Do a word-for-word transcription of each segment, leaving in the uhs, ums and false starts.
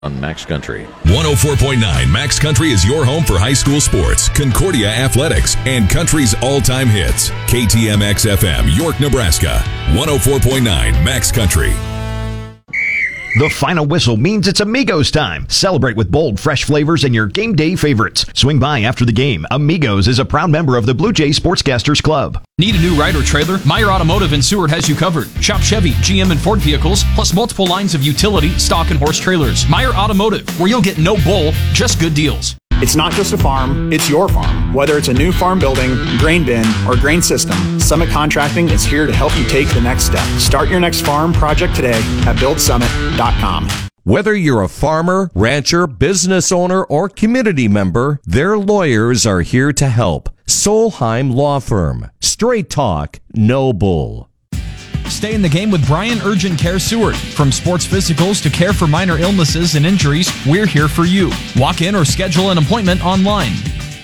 On Max Country. one oh four point nine Max Country is your home for high school sports, Concordia Athletics, and country's all-time hits. K T M X F M, York, Nebraska. one oh four point nine Max Country. The final whistle means it's Amigos time. Celebrate with bold, fresh flavors and your game day favorites. Swing by after the game. Amigos is a proud member of the Blue Jays Sportscasters Club. Need a new ride or trailer? Meyer Automotive in Seward has you covered. Shop Chevy, G M, and Ford vehicles, plus multiple lines of utility, stock, and horse trailers. Meyer Automotive, where you'll get no bull, just good deals. It's not just a farm, it's your farm. Whether it's a new farm building, grain bin, or grain system, Summit Contracting is here to help you take the next step. Start your next farm project today at build summit dot com. Whether you're a farmer, rancher, business owner, or community member, their lawyers are here to help. Solheim Law Firm. Straight talk, no bull. Stay in the game with Brian Urgent Care Seward. From sports physicals to care for minor illnesses and injuries, we're here for you. Walk in or schedule an appointment online.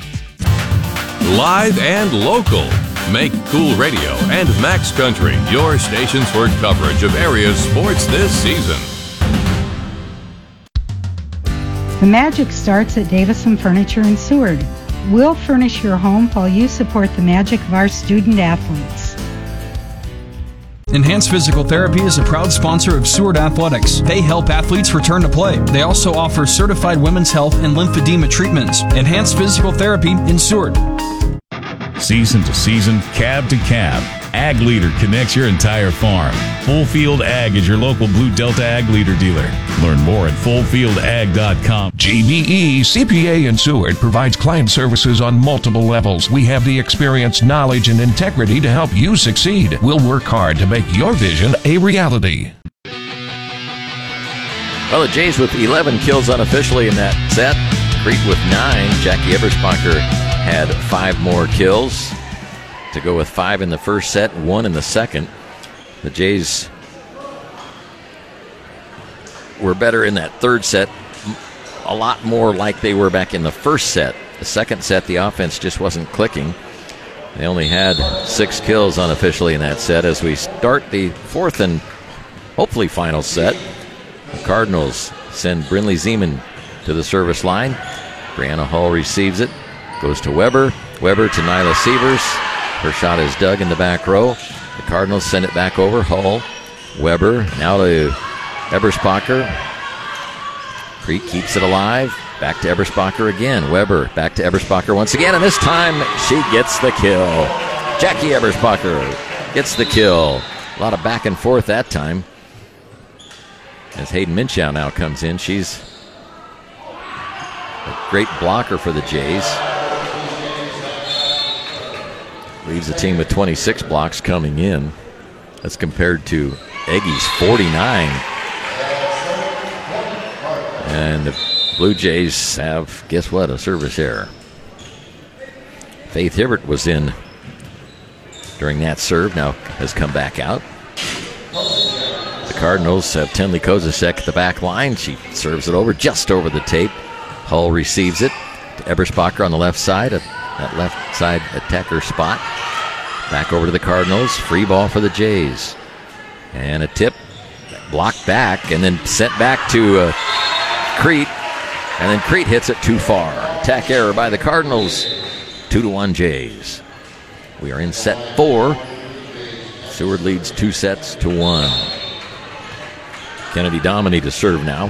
Live and local. Make Cool Radio and Max Country your stations for coverage of area sports this season. The magic starts at Davison Furniture in Seward. We'll furnish your home while you support the magic of our student athletes. Enhanced Physical Therapy is a proud sponsor of Seward Athletics. They help athletes return to play. They also offer certified women's health and lymphedema treatments. Enhanced Physical Therapy in Seward. Season to season, cab to cab, Ag Leader connects your entire farm. Full Field Ag is your local Blue Delta Ag Leader dealer. Learn more at full field ag dot com. G B E C P A in Seward provides client services on multiple levels. We have the experience, knowledge, and integrity to help you succeed. We'll work hard to make your vision a reality. Well, the Jays with eleven kills unofficially in that set. Crete with nine. Jackie Eberspacher had five more kills to go with five in the first set, one in the second. The Jays were better in that third set, a lot more like they were back in the first set. The second set, the offense just wasn't clicking. They only had six kills unofficially in that set. As we start the fourth and hopefully final set, the Cardinals send Brinley Zeman to the service line. Brianna Hull receives it, goes to Weber. Weber to Nyla Sievers. Her shot is dug in the back row. The Cardinals send it back over. Hull, Weber, now to Eberspacher. Crete keeps it alive. Back to Eberspacher again. Weber back to Eberspacher once again, and this time she gets the kill. Jackie Eberspacher gets the kill. A lot of back and forth that time. As Hayden Minshew now comes in, she's a great blocker for the Jays. Leaves the team with twenty-six blocks coming in. That's compared to Eggy's forty-nine. And the Blue Jays have, guess what, a service error. Faith Hibbert was in during that serve, now has come back out. The Cardinals have Tenley Kozasek at the back line. She serves it over, just over the tape. Hull receives it to Eberspacher on the left side, at that left side attacker spot. Back over to the Cardinals. Free ball for the Jays. And a tip, blocked back, and then sent back to uh, Crete. And then Crete hits it too far. Attack error by the Cardinals. Two to one Jays. We are in set four. Seward leads two sets to one. Kennedy Dominy to serve now.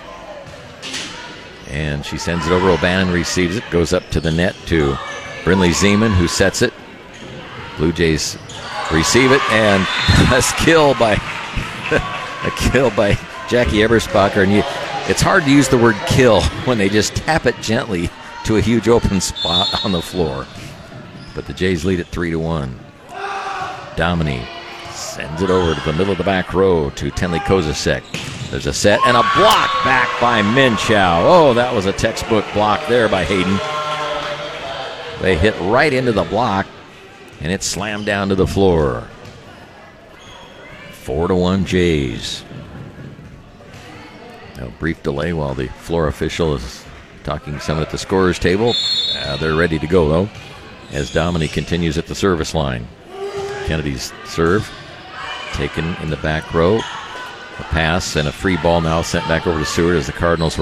And she sends it over. O'Bannon receives it. Goes up to the net to Brinley Zeman, who sets it. Blue Jays receive it, and a kill by a kill by Jackie Eberspacher. And you, it's hard to use the word kill when they just tap it gently to a huge open spot on the floor. But the Jays lead it three to one. Dominy sends it over to the middle of the back row to Tenley Kozasek. There's a set and a block back by Minshew. Oh, that was a textbook block there by Hayden. They hit right into the block, and it slammed down to the floor. Four to one Jays. A brief delay while the floor official is talking to someone at the scorer's table. Uh, they're ready to go, though, as Dominy continues at the service line. Kennedy's serve taken in the back row. A pass and a free ball now sent back over to Seward as the Cardinals were